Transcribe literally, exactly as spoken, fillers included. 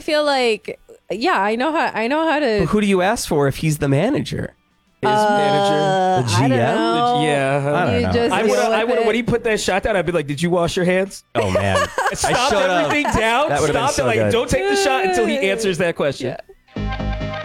feel like, yeah, I know how I know how to. But who do you ask for if he's the manager? His uh, manager. The I don't G M? know. Yeah. I don't You know. just I deal would. I with would. it. When he put that shot down, I'd be like, "Did you wash your hands? Oh man, Stop showed up. everything down. That would've been Stop so it. Like, good. don't take the shot until he answers that question." Yeah.